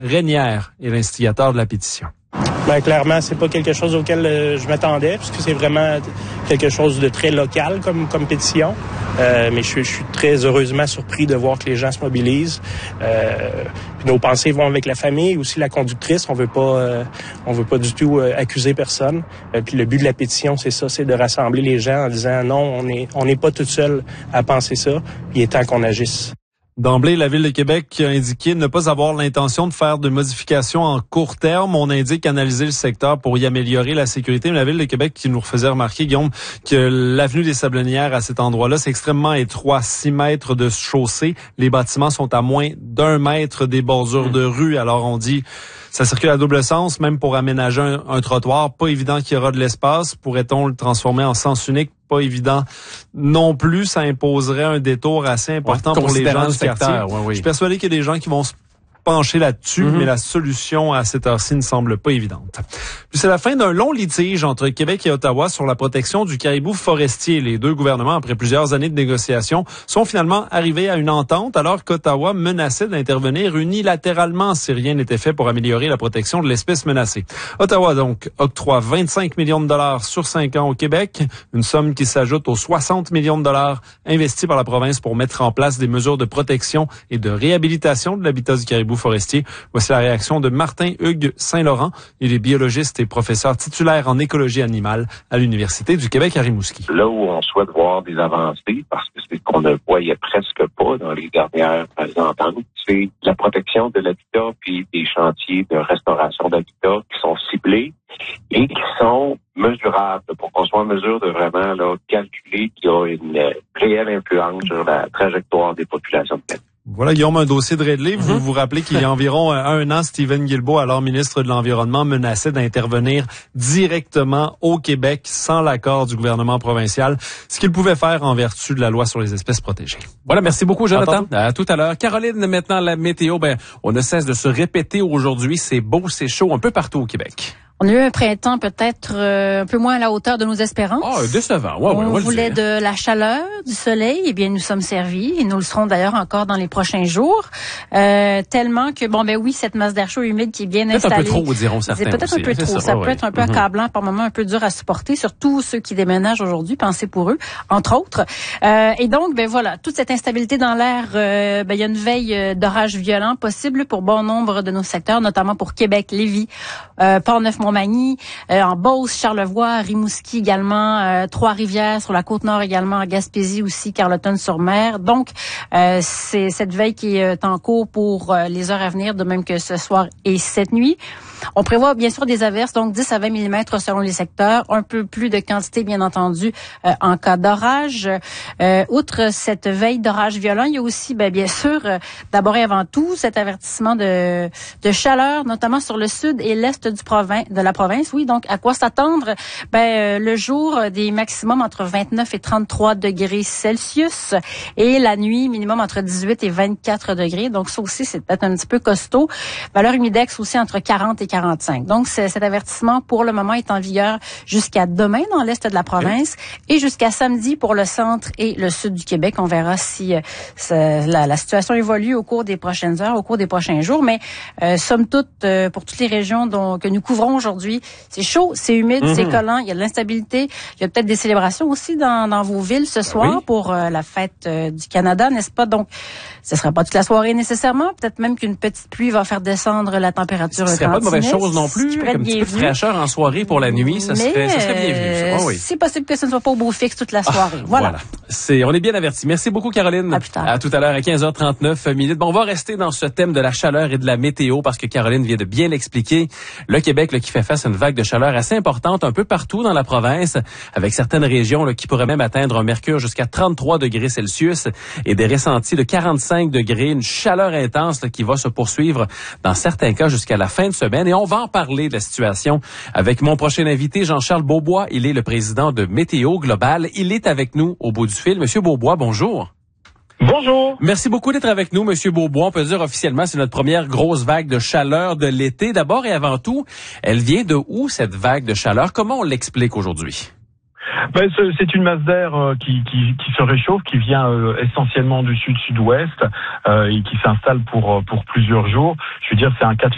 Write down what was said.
Reynière est l'instigateur de la pétition. Ben, clairement, c'est pas quelque chose auquel je m'attendais, puisque c'est vraiment quelque chose de très local comme pétition. Mais je suis très heureusement surpris de voir que les gens se mobilisent. Nos pensées vont avec la famille, aussi la conductrice. On veut pas du tout accuser personne. Puis le but de la pétition, c'est ça, c'est de rassembler les gens en disant non, on n'est pas tout seul à penser ça. Puis il est temps qu'on agisse. D'emblée, la Ville de Québec a indiqué ne pas avoir l'intention de faire de modifications en court terme. On indique analyser le secteur pour y améliorer la sécurité. Mais la Ville de Québec qui nous faisait remarquer, Guillaume, que l'avenue des Sablonnières à cet endroit-là, c'est extrêmement étroit, 6 mètres de chaussée. Les bâtiments sont à moins d'1 mètre des bordures de rue. Alors on dit, ça circule à double sens, même pour aménager un trottoir. Pas évident qu'il y aura de l'espace. Pourrait-on le transformer en sens unique? Pas évident non plus. Ça imposerait un détour assez important pour les gens du quartier. Je suis persuadé qu'il y a des gens qui vont se pencher là-dessus, mais la solution à cette heure-ci ne semble pas évidente. Puis c'est la fin d'un long litige entre Québec et Ottawa sur la protection du caribou forestier. Les deux gouvernements, après plusieurs années de négociations, sont finalement arrivés à une entente alors qu'Ottawa menaçait d'intervenir unilatéralement si rien n'était fait pour améliorer la protection de l'espèce menacée. Ottawa, donc, octroie 25 millions de dollars sur 5 ans au Québec, une somme qui s'ajoute aux 60 millions de dollars investis par la province pour mettre en place des mesures de protection et de réhabilitation de l'habitat du caribou forestier. Voici la réaction de Martin-Hugues Saint-Laurent. Il est biologiste et professeur titulaire en écologie animale à l'Université du Québec à Rimouski. Là où on souhaite voir des avancées, parce que c'est ce qu'on ne voyait presque pas dans les dernières ententes, c'est la protection de l'habitat puis des chantiers de restauration d'habitat qui sont ciblés et qui sont mesurables pour qu'on soit en mesure de vraiment calculer qu'il y a une réelle influence sur la trajectoire des populations de planète. Voilà, Guillaume, un dossier de réglé. Vous vous rappelez qu'il y a environ un an, Stephen Guilbeault, alors ministre de l'Environnement, menaçait d'intervenir directement au Québec sans l'accord du gouvernement provincial, ce qu'il pouvait faire en vertu de la loi sur les espèces protégées. Voilà, merci beaucoup, Jonathan. À tout à l'heure. Caroline, maintenant, la météo, on ne cesse de se répéter aujourd'hui. C'est beau, c'est chaud un peu partout au Québec. On a eu un printemps peut-être un peu moins à la hauteur de nos espérances. Décevant. On voulait de la chaleur, du soleil. Eh bien, nous sommes servis et nous le serons d'ailleurs encore dans les prochains jours. Tellement que, oui, cette masse d'air chaud humide qui est bien installée. Peut-être un peu trop, diront certains. C'est peut-être un peu trop. Ça peut être un peu accablant, par moments un peu dur à supporter, surtout ceux qui déménagent aujourd'hui. Pensez pour eux, entre autres. Et donc, voilà, toute cette instabilité dans l'air, il y a une veille d'orage violent possible pour bon nombre de nos secteurs, notamment pour Québec, Lévis, Port-Neuf-Montmagny, en Beauce, Charlevoix, Rimouski également, Trois-Rivières, sur la Côte-Nord également, en Gaspésie aussi, Carleton-sur-Mer. Donc, c'est cette veille qui est en cours pour les heures à venir, de même que ce soir et cette nuit. On prévoit bien sûr des averses, donc 10 à 20 mm selon les secteurs, un peu plus de quantité bien entendu en cas d'orage. Outre cette veille d'orage violent, il y a aussi bien sûr d'abord et avant tout cet avertissement de chaleur, notamment sur le sud et l'est de la province. Oui, donc à quoi s'attendre? Le jour des maximums entre 29 et 33 degrés Celsius et la nuit minimum entre 18 et 24 degrés. Donc ça aussi c'est peut-être un petit peu costaud. Valeur humidex aussi entre 40 et 45. Donc, cet avertissement, pour le moment, est en vigueur jusqu'à demain dans l'est de la province et jusqu'à samedi pour le centre et le sud du Québec. On verra si la situation évolue au cours des prochaines heures, au cours des prochains jours. Mais, somme toute, pour toutes les régions que nous couvrons aujourd'hui, c'est chaud, c'est humide, c'est collant, il y a de l'instabilité. Il y a peut-être des célébrations aussi dans vos villes ce soir pour la fête du Canada, n'est-ce pas? Donc, ce sera pas toute la soirée nécessairement. Peut-être même qu'une petite pluie va faire descendre la température. Ce serait pas de mauvaise chose non plus. Comme un petit peu de fraîcheur en soirée pour la nuit, ça serait bienvenu. C'est possible que ce ne soit pas au beau fixe toute la soirée. Voilà. On est bien avertis. Merci beaucoup, Caroline. À plus tard. À tout à l'heure à 15h39. On va rester dans ce thème de la chaleur et de la météo parce que Caroline vient de bien l'expliquer. Le Québec qui fait face à une vague de chaleur assez importante un peu partout dans la province, avec certaines régions qui pourraient même atteindre un mercure jusqu'à 33 degrés Celsius et des ressentis de 45 degrés, une chaleur intense qui va se poursuivre dans certains cas jusqu'à la fin de semaine. Et on va en parler de la situation avec mon prochain invité, Jean-Charles Beaubois. Il est le président de Météo Global. Il est avec nous au bout du fil. Monsieur Beaubois, bonjour. Bonjour. Merci beaucoup d'être avec nous, Monsieur Beaubois. On peut dire officiellement, c'est notre première grosse vague de chaleur de l'été. D'abord et avant tout, elle vient de où, cette vague de chaleur? Comment on l'explique aujourd'hui? C'est une masse d'air qui se réchauffe, qui vient essentiellement du sud-sud-ouest et qui s'installe pour plusieurs jours. Je veux dire, c'est un cas de